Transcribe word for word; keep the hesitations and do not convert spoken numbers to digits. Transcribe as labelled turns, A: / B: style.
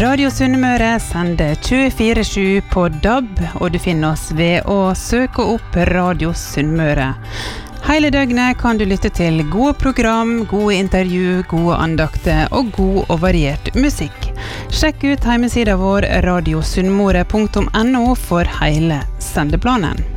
A: Radio Sunnmøre sender tjuefire sju på D A B, og du finner oss ved å søke opp Radio Sunnmøre. Hele døgnet kan du lytte til gode program, gode intervju, gode andakter og god og variert musikk. Sjekk ut hjemmesiden vår radio sunnmøre punktum n o for hele sendeplanen.